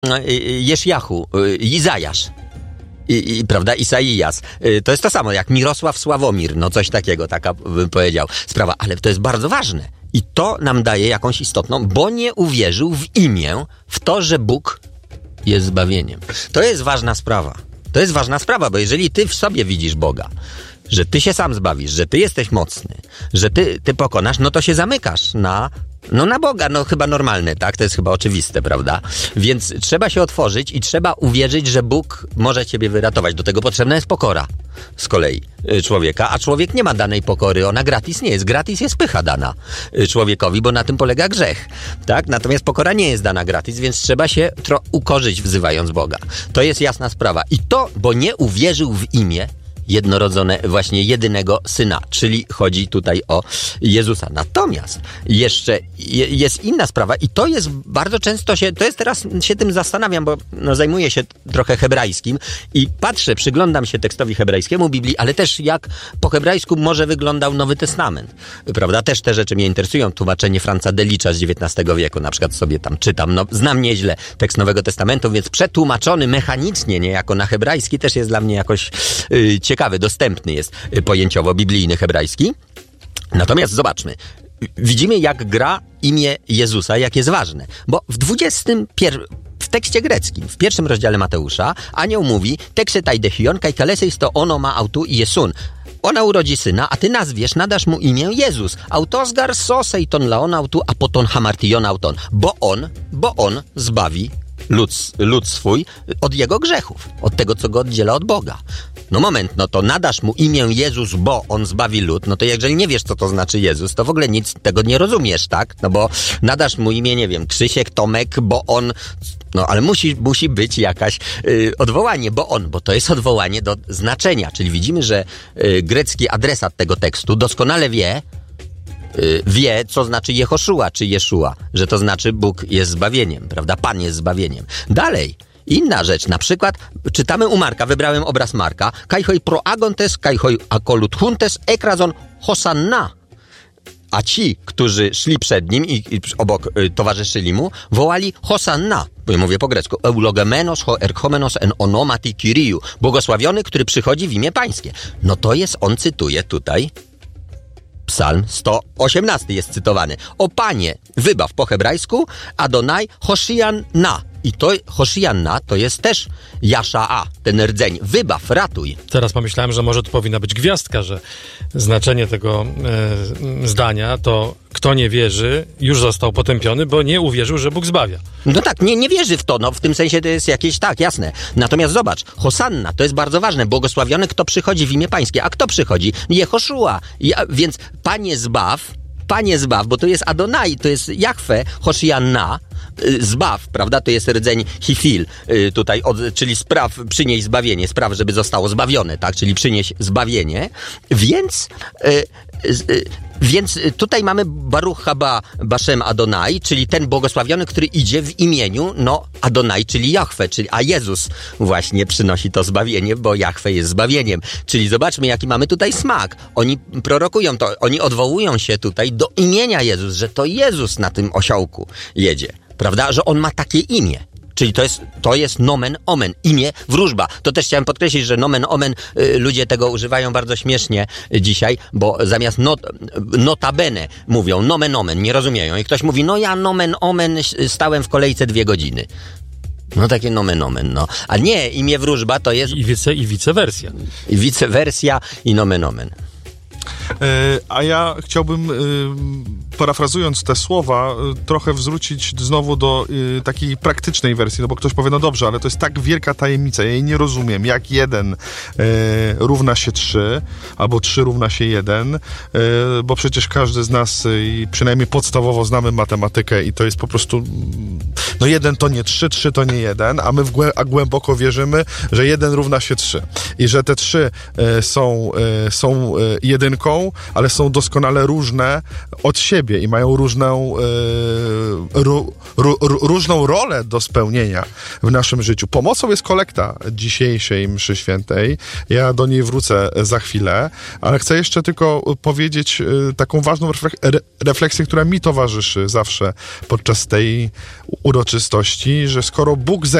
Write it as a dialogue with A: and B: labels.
A: Jeszjachu, Izajasz. Prawda, Isaijas. To jest to samo jak Mirosław Sławomir, no coś takiego, taka bym powiedział sprawa, ale to jest bardzo ważne. I to nam daje jakąś istotną, bo nie uwierzył w imię, w to, że Bóg jest zbawieniem. To jest ważna sprawa. To jest ważna sprawa, bo jeżeli ty w sobie widzisz Boga, że ty się sam zbawisz, że ty jesteś mocny, że ty pokonasz, no to się zamykasz na Boga, no chyba normalne, tak? To jest chyba oczywiste, prawda? Więc trzeba się otworzyć i trzeba uwierzyć, że Bóg może ciebie wyratować. Do tego potrzebna jest pokora z kolei człowieka, a człowiek nie ma danej pokory, ona gratis nie jest. Gratis jest pycha dana człowiekowi, bo na tym polega grzech, tak? Natomiast pokora nie jest dana gratis, więc trzeba się ukorzyć wzywając Boga. To jest jasna sprawa. I to, bo nie uwierzył w imię jednorodzone, właśnie jedynego Syna, czyli chodzi tutaj o Jezusa. Natomiast jeszcze jest inna sprawa i to jest bardzo często teraz się tym zastanawiam, bo zajmuję się trochę hebrajskim i patrzę, przyglądam się tekstowi hebrajskiemu Biblii, ale też jak po hebrajsku może wyglądał Nowy Testament, prawda? Też te rzeczy mnie interesują. Tłumaczenie Franza Delicza z XIX wieku, na przykład sobie tam czytam. Znam nieźle tekst Nowego Testamentu, więc przetłumaczony mechanicznie, niejako na hebrajski też jest dla mnie jakoś ciekawy, dostępny jest pojęciowo biblijny hebrajski. Natomiast zobaczmy, widzimy jak gra imię Jezusa, jak jest ważne, bo w tekście greckim, w 1 rozdziale Mateusza, anioł mówi: teksetaj dechion, kaj kaleseis to ono ma autu i jesun. Ona urodzi syna, a ty nadasz mu imię Jezus. Autosgar sosej ton laon autu, a poton hamartion auton. Bo on zbawi lud swój od jego grzechów, od tego, co go oddziela od Boga. No moment, no to nadasz mu imię Jezus, bo on zbawi lud, no to jeżeli nie wiesz, co to znaczy Jezus, to w ogóle nic tego nie rozumiesz, tak? No bo nadasz mu imię, nie wiem, Krzysiek, Tomek, bo on... No ale musi być jakaś odwołanie, bo to jest odwołanie do znaczenia, czyli widzimy, że grecki adresat tego tekstu doskonale wie, co znaczy Jehoszua czy Jeszua, że to znaczy Bóg jest zbawieniem, prawda? Pan jest zbawieniem. Dalej, inna rzecz, na przykład czytamy u Marka, wybrałem obraz Marka, kajhoj proagontes, kajhoj akolut huntes, ekrazon hosanna. A ci, którzy szli przed nim i obok towarzyszyli mu, wołali hosanna. Mówię po grecku. Eulogemenos ho erchomenos en onomati Kyriu. Błogosławiony, który przychodzi w imię pańskie. No to jest, on cytuje tutaj Psalm 118 jest cytowany. O Panie, wybaw po hebrajsku, Adonai Hoshianna. I to Hoshianna to jest też Jasza'a, ten rdzeń. Wybaw, ratuj.
B: Teraz pomyślałem, że może to powinna być gwiazdka, że znaczenie tego zdania to kto nie wierzy, już został potępiony, bo nie uwierzył, że Bóg zbawia.
A: No tak, nie wierzy w to, no w tym sensie to jest jakieś, tak, jasne. Natomiast zobacz, Hosanna, to jest bardzo ważne, błogosławiony, kto przychodzi w imię pańskie. A kto przychodzi? Jehoszua. Więc Panie zbaw, bo to jest Adonai, to jest Jahwe, Hoshianna, zbaw, prawda, to jest rdzeń hifil, tutaj, czyli przynieś zbawienie, spraw, żeby zostało zbawione, tak, czyli przynieś zbawienie, więc tutaj mamy Baruch haba Bashem Adonai, czyli ten błogosławiony, który idzie w imieniu, Adonai, czyli Jahwe, a Jezus właśnie przynosi to zbawienie, bo Jahwe jest zbawieniem. Czyli zobaczmy, jaki mamy tutaj smak. Oni prorokują to, oni odwołują się tutaj do imienia Jezus, że to Jezus na tym osiołku jedzie, prawda, że on ma takie imię. Czyli to jest nomen omen, imię, wróżba. To też chciałem podkreślić, że nomen omen, ludzie tego używają bardzo śmiesznie dzisiaj, bo zamiast notabene mówią nomen omen, nie rozumieją. I ktoś mówi, ja nomen omen stałem w kolejce 2 godziny. No takie nomen omen, A nie, imię wróżba to jest...
B: I vicewersja.
A: I vicewersja i nomen omen.
C: A ja chciałbym, parafrazując te słowa, trochę zwrócić znowu do takiej praktycznej wersji, bo ktoś powie, no dobrze, ale to jest tak wielka tajemnica, ja jej nie rozumiem, jak 1 równa się 3, albo 3 równa się 1, bo przecież każdy z nas, przynajmniej podstawowo znamy matematykę i to jest po prostu, 1 to nie 3, 3 to nie 1, a my głęboko wierzymy, że 1 równa się 3 i że te 3 są jedynką, pomocą, ale są doskonale różne od siebie i mają różną rolę do spełnienia w naszym życiu. Pomocą jest kolekta dzisiejszej mszy świętej. Ja do niej wrócę za chwilę, ale chcę jeszcze tylko powiedzieć taką ważną refleksję, która mi towarzyszy zawsze podczas tej uroczystości, że skoro Bóg